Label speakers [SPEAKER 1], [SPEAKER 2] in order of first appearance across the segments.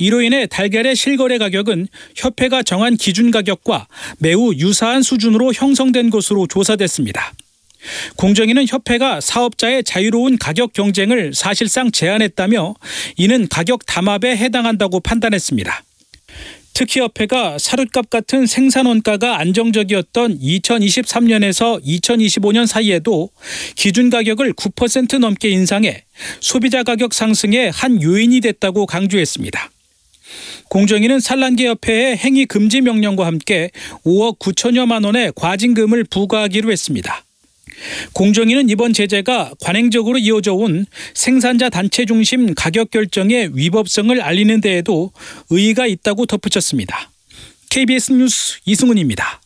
[SPEAKER 1] 이로 인해 달걀의 실거래 가격은 협회가 정한 기준 가격과 매우 유사한 수준으로 형성된 것으로 조사됐습니다. 공정위는 협회가 사업자의 자유로운 가격 경쟁을 사실상 제한했다며 이는 가격 담합에 해당한다고 판단했습니다. 특히 협회가 사료값 같은 생산 원가가 안정적이었던 2023년에서 2025년 사이에도 기준 가격을 9% 넘게 인상해 소비자 가격 상승의 한 요인이 됐다고 강조했습니다. 공정위는 산란계 협회에 행위 금지 명령과 함께 5억 9천여만 원의 과징금을 부과하기로 했습니다. 공정위는 이번 제재가 관행적으로 이어져 온 생산자 단체 중심 가격 결정의 위법성을 알리는 데에도 의의가 있다고 덧붙였습니다. KBS 뉴스 이승훈입니다.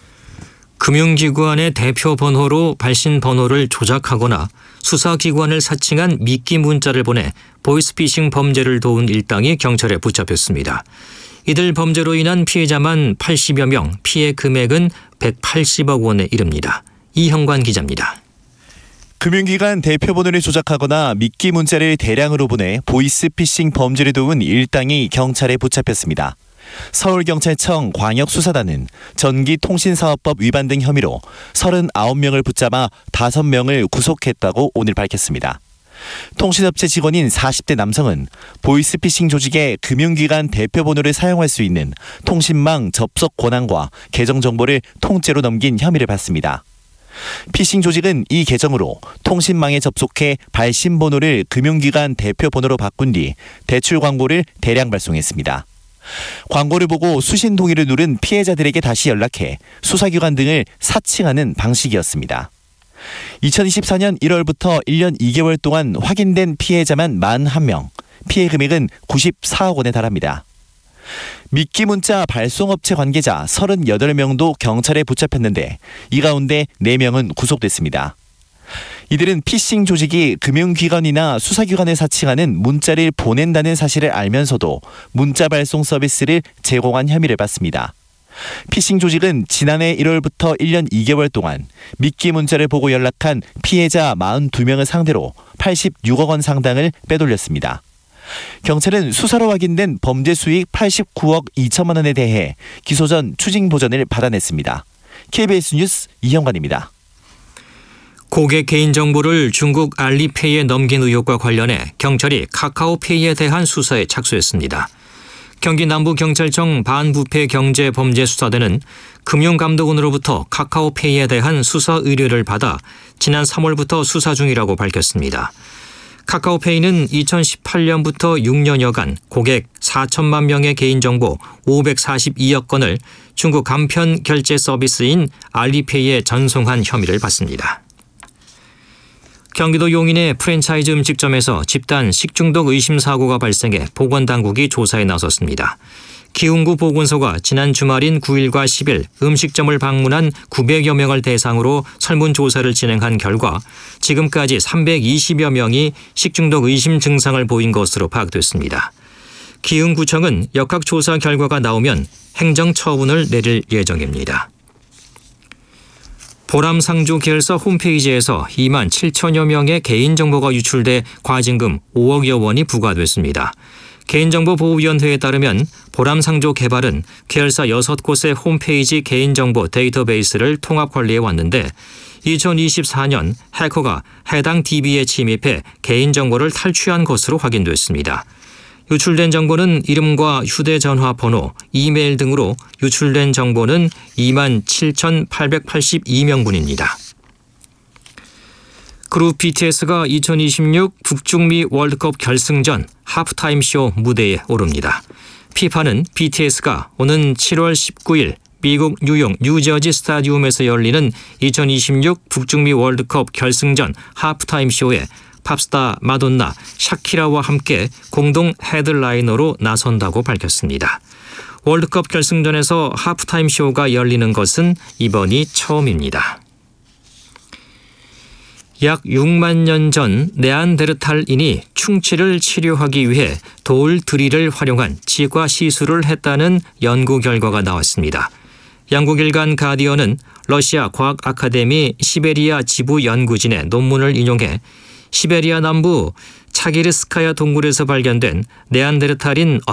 [SPEAKER 2] 금융기관의 대표 번호로 발신 번호를 조작하거나 수사기관을 사칭한 미끼 문자를 보내 보이스피싱 범죄를 도운 일당이 경찰에 붙잡혔습니다. 이들 범죄로 인한 피해자만 80여 명, 피해 금액은 180억 원에 이릅니다. 이형관 기자입니다.
[SPEAKER 3] 금융기관 대표번호를 조작하거나 미끼 문자를 대량으로 보내 보이스피싱 범죄를 도운 일당이 경찰에 붙잡혔습니다. 서울경찰청 광역수사단은 전기통신사업법 위반 등 혐의로 39명을 붙잡아 5명을 구속했다고 오늘 밝혔습니다. 통신업체 직원인 40대 남성은 보이스피싱 조직의 금융기관 대표번호를 사용할 수 있는 통신망 접속 권한과 계정 정보를 통째로 넘긴 혐의를 받습니다. 피싱 조직은 이 계정으로 통신망에 접속해 발신 번호를 금융기관 대표 번호로 바꾼 뒤 대출 광고를 대량 발송했습니다. 광고를 보고 수신 동의를 누른 피해자들에게 다시 연락해 수사기관 등을 사칭하는 방식이었습니다. 2024년 1월부터 1년 2개월 동안 확인된 피해자만 41명, 피해 금액은 94억 원에 달합니다. 미끼 문자 발송업체 관계자 38명도 경찰에 붙잡혔는데 이 가운데 4명은 구속됐습니다. 이들은 피싱 조직이 금융기관이나 수사기관에 사칭하는 문자를 보낸다는 사실을 알면서도 문자 발송 서비스를 제공한 혐의를 받습니다. 피싱 조직은 지난해 1월부터 1년 2개월 동안 미끼 문자를 보고 연락한 피해자 42명을 상대로 86억 원 상당을 빼돌렸습니다. 경찰은 수사로 확인된 범죄 수익 89억 2천만 원에 대해 기소 전 추징 보전을 받아냈습니다. KBS 뉴스 이형관입니다.
[SPEAKER 2] 고객 개인정보를 중국 알리페이에 넘긴 의혹과 관련해 경찰이 카카오페이에 대한 수사에 착수했습니다. 경기 남부경찰청 반부패경제범죄수사대는 금융감독원으로부터 카카오페이에 대한 수사 의뢰를 받아 지난 3월부터 수사 중이라고 밝혔습니다. 카카오페이는 2018년부터 6년여간 고객 4천만 명의 개인정보 542억 건을 중국 간편 결제 서비스인 알리페이에 전송한 혐의를 받습니다. 경기도 용인의 프랜차이즈 음식점에서 집단 식중독 의심 사고가 발생해 보건당국이 조사에 나섰습니다. 기흥구 보건소가 지난 주말인 9일과 10일 음식점을 방문한 900여 명을 대상으로 설문조사를 진행한 결과 지금까지 320여 명이 식중독 의심 증상을 보인 것으로 파악됐습니다. 기흥구청은 역학조사 결과가 나오면 행정처분을 내릴 예정입니다. 보람상조 계열사 홈페이지에서 2만 7천여 명의 개인정보가 유출돼 과징금 5억여 원이 부과됐습니다. 개인정보보호위원회에 따르면 보람상조 개발은 계열사 6곳의 홈페이지 개인정보 데이터베이스를 통합관리해 왔는데 2024년 해커가 해당 DB에 침입해 개인정보를 탈취한 것으로 확인됐습니다. 유출된 정보는 이름과 휴대전화 번호, 이메일 등으로 유출된 정보는 2만 7,882명분입니다. 그룹 BTS가 2026 북중미 월드컵 결승전 하프타임쇼 무대에 오릅니다. 피파는 BTS가 오는 7월 19일 미국 뉴욕 뉴저지 스타디움에서 열리는 2026 북중미 월드컵 결승전 하프타임쇼에 팝스타 마돈나, 샤키라와 함께 공동 헤드라이너로 나선다고 밝혔습니다. 월드컵 결승전에서 하프타임 쇼가 열리는 것은 이번이 처음입니다. 약 6만 년 전 네안데르탈인이 충치를 치료하기 위해 돌 드릴을 활용한 치과 시술을 했다는 연구 결과가 나왔습니다. 영국 일간 가디언은 러시아 과학 아카데미 시베리아 지부 연구진의 논문을 인용해 시베리아 남부 차기르스카야 동굴에서 발견된 네안데르탈인